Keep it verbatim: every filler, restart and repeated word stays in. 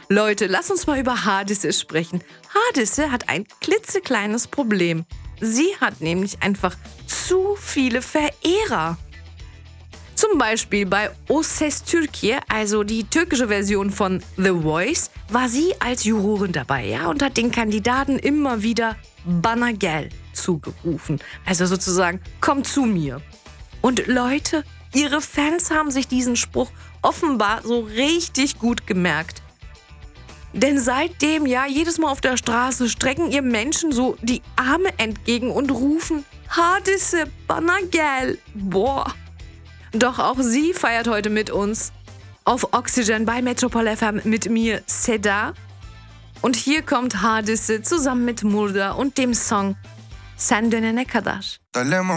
Leute, lass uns mal über Hadise sprechen. Hadise hat ein klitzekleines Problem. Sie hat nämlich einfach zu viele Verehrer. Zum Beispiel bei O Ses Türkiye, also die türkische Version von The Voice, war sie als Jurorin dabei, ja, und hat den Kandidaten immer wieder Bana gel zugerufen. Also sozusagen, komm zu mir. Und Leute, ihre Fans haben sich diesen Spruch offenbar so richtig gut gemerkt. Denn seitdem, ja, jedes Mal auf der Straße strecken ihr Menschen so die Arme entgegen und rufen Hadise, Bana gel. Boah. Doch auch sie feiert heute mit uns auf Oxygen bei Metropol F M mit mir, Seda. Und hier kommt Hadise zusammen mit Murda und dem Song Sen Dönene Kadar.